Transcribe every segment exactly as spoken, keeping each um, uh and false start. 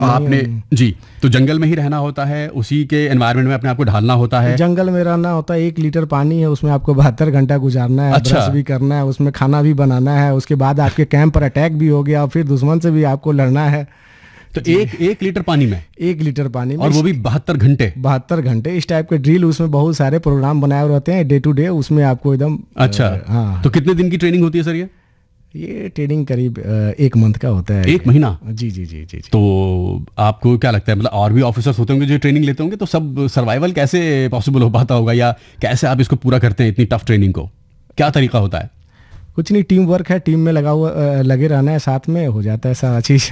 आपने जी, तो जंगल में ही रहना होता है, उसी के एनवायरनमेंट में अपने आप को ढालना होता है। जंगल में रहना होता है, एक लीटर पानी है, उसमें आपको बहत्तर घंटा गुजारना है। अच्छा। ब्रश भी करना है, उसमें खाना भी बनाना है, उसके बाद आपके कैंप पर अटैक भी हो गया और फिर दुश्मन से भी आपको लड़ना है। तो एक एक लीटर पानी में एक लीटर पानी में, और वो भी बहत्तर घंटे बहत्तर घंटे इस टाइप के ड्रिल, उसमें बहुत सारे प्रोग्राम बनाए हुए रहते हैं डे टू डे, उसमें आपको एकदम। अच्छा। हाँ। तो कितने दिन की ट्रेनिंग होती है सर ये? ये ट्रेनिंग करीब एक मंथ का होता है। एक महीना? जी जी जी जी। तो आपको क्या लगता है, मतलब और भी ऑफिसर्स होते होंगे जो ट्रेनिंग लेते होंगे, तो सब सर्वाइवल कैसे पॉसिबल हो पाता होगा, या कैसे आप इसको पूरा करते हैं इतनी टफ ट्रेनिंग को? क्या तरीका होता है? कुछ नहीं, टीम वर्क है, टीम में लगा हुआ लगे रहना है, साथ में हो जाता है सारा चीज़।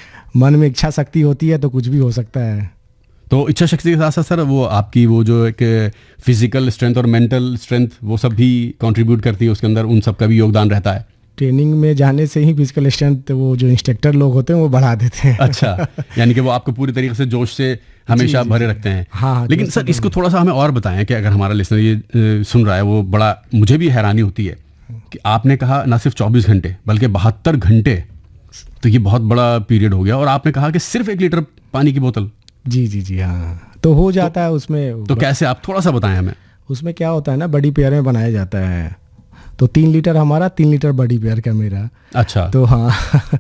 मन में इच्छा शक्ति होती है तो कुछ भी हो सकता है। तो इच्छा शक्ति के साथ साथ सर वो आपकी वो जो एक फिजिकल स्ट्रेंथ और मेंटल स्ट्रेंथ, वो सब भी कंट्रीब्यूट करती है उसके अंदर, उन सब का भी योगदान रहता है? ट्रेनिंग में जाने से ही फिजिकल स्ट्रेंथ वो जो इंस्ट्रक्टर लोग होते हैं वो बढ़ा देते हैं। अच्छा, यानी कि वो आपको पूरी तरीके से जोश से हमेशा भरे रखते हैं। हाँ। लेकिन सर इसको थोड़ा सा हमें और बताएं कि अगर हमारा लिसनर ये सुन रहा है, वो बड़ा मुझे भी हैरानी होती है कि आपने कहा ना सिर्फ चौबीस घंटे बल्कि बहत्तर घंटे, तो ये बहुत बड़ा पीरियड हो गया, और आपने कहा कि सिर्फ एक लीटर पानी की बोतल। जी जी जी हाँ, तो हो जाता है उसमें। तो कैसे, आप थोड़ा सा बताएं हमें। उसमें क्या होता है ना, बड़ी पेयर में बनाया जाता है, तो तीन लीटर हमारा, तीन लीटर बड़ी पेयर का मेरा। अच्छा। तो हाँ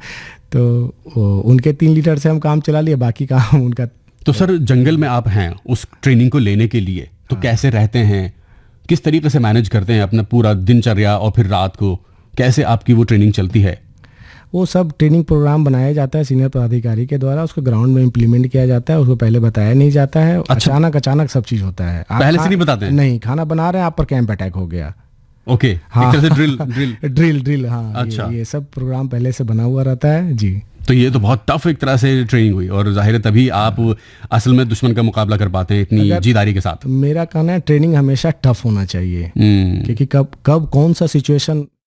तो उनके तीन लीटर से हम काम चला लिए, बाकी काम उनका। तो सर जंगल में आप हैं उस ट्रेनिंग को लेने के लिए, तो हाँ। कैसे रहते हैं, किस तरीके से मैनेज करते हैं अपना पूरा दिनचर्या, और फिर रात को कैसे आपकी वो ट्रेनिंग चलती है? वो सब ट्रेनिंग प्रोग्राम बनाया जाता है सीनियर पदाधिकारी के द्वारा, उसको ग्राउंड में इम्प्लीमेंट किया जाता है, उसको पहले बताया नहीं जाता है। अच्छा। अचानक अचानक सब चीज़ होता है, पहले से नहीं बताते हैं? नहीं, खाना बना रहे हैं, आप पर कैंप अटैक हो गया। ओके। हाँ। एक तरह से ड्रिल ड्रिल ड्रिल ड्रिल हाँ। अच्छा। ये, ये सब प्रोग्राम पहले से बना हुआ रहता है जी। तो ये तो बहुत टफ एक तरह से ट्रेनिंग हुई, और जाहिर है तभी आप असल में दुश्मन का मुकाबला कर पाते हैं इतनी जीदारी के साथ। मेरा कहना है ट्रेनिंग हमेशा टफ होना चाहिए, क्योंकि कब कब कौन सा सिचुएशन